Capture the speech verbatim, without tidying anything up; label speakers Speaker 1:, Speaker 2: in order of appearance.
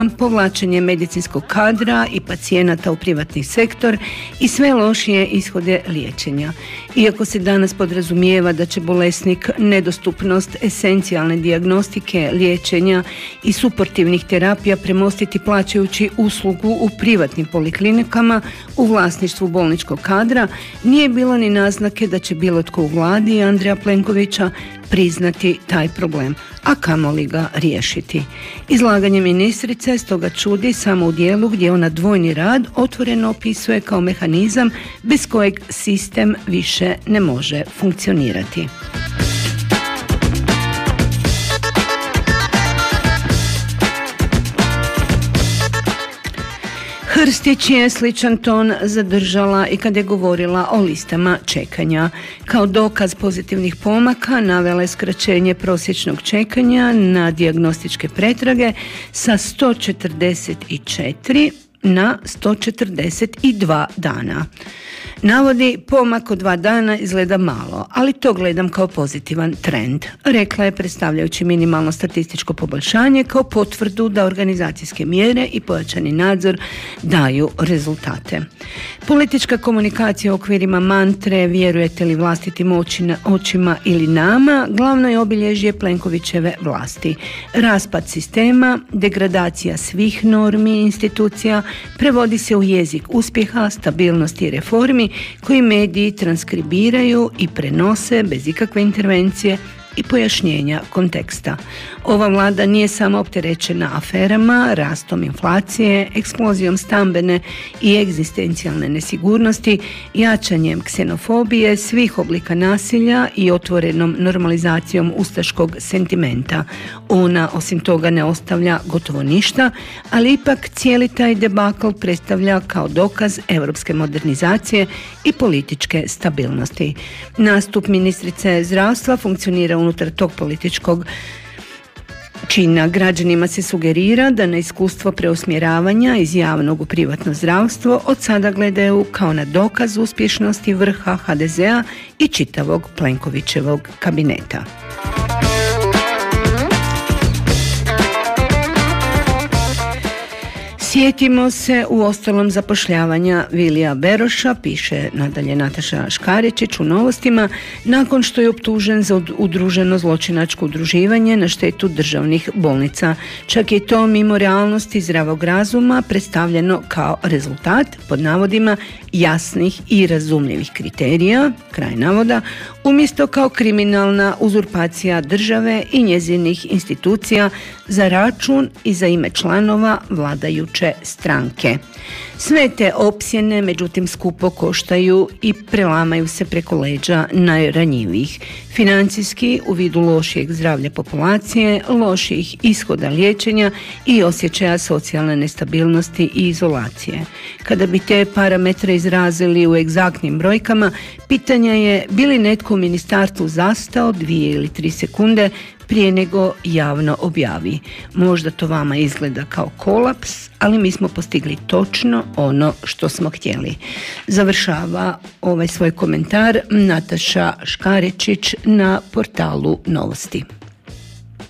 Speaker 1: povlačenje medicinskog kadra i pacijenata u privatni sektor i sve lošije ishode liječenja. Iako se danas podrazumijeva da će bolesnik nedostupnost esencijalne dijagnostike, liječenja i suportivnih terapija premostiti plaćajući uslugu u privatnim poliklinikama u vlasništvu bolničkog kadra, nije bilo ni naznake da će bilo tko u vladi Andreja Plenkovića priznati taj problem, a kamoli ga riješiti. Izlaganje ministrice stoga čudi samo u dijelu gdje ona dvojni rad otvoreno opisuje kao mehanizam bez kojeg sistem više ne može funkcionirati. Hrstić je sličan ton zadržala i kad je govorila o listama čekanja. Kao dokaz pozitivnih pomaka navela je skraćenje prosječnog čekanja na dijagnostičke pretrage sa sto četrdeset četiri na sto četrdeset dva dana. Navodi, pomak od dva dana izgleda malo, ali to gledam kao pozitivan trend, rekla je predstavljajući minimalno statističko poboljšanje kao potvrdu da organizacijske mjere i pojačani nadzor daju rezultate. Politička komunikacija u okvirima mantre vjerujete li vlastitim očima ili nama, glavno je obilježje Plenkovićeve vlasti. Raspad sistema, degradacija svih normi i institucija prevodi se u jezik uspjeha, stabilnosti i reformi koji mediji transkribiraju i prenose bez ikakve intervencije i pojašnjenja konteksta. Ova vlada nije samo opterećena aferama, rastom inflacije, eksplozijom stambene i egzistencijalne nesigurnosti, jačanjem ksenofobije, svih oblika nasilja i otvorenom normalizacijom ustaškog sentimenta. Ona osim toga ne ostavlja gotovo ništa, ali ipak cijeli taj debakl predstavlja kao dokaz europske modernizacije i političke stabilnosti. Nastup ministrice zdravstva funkcionira unutar tog političkog čina. Građanima se sugerira da na iskustvo preusmjeravanja iz javnog u privatno zdravstvo od sada gledaju kao na dokaz uspješnosti vrha ha de zea i čitavog Plenkovićevog kabineta. Sjetimo se u ostalom zapošljavanja Vilija Beroša, piše nadalje Nataša Škaričić u Novostima, nakon što je optužen za udruženo zločinačko udruživanje na štetu državnih bolnica. Čak je to mimo realnosti i zdravog razuma predstavljeno kao rezultat, pod navodima, jasnih i razumljivih kriterija, kraj navoda, umjesto kao kriminalna uzurpacija države i njezinih institucija za račun i za ime članova vladajuće stranke. Sve te opsjene, međutim, skupo koštaju i prelamaju se preko leđa najranjivijih. Financijski, u vidu lošijeg zdravlja populacije, loših ishoda liječenja i osjećaja socijalne nestabilnosti i izolacije. Kada bi te parametre izrazili u egzaktnim brojkama, pitanje je bi li netko u ministarstvu zastao dvije ili tri sekunde prije nego javno objavi. Možda to vama izgleda kao kolaps, ali mi smo postigli točno ono što smo htjeli. Završava ovaj svoj komentar Nataša Škaričić na portalu Novosti.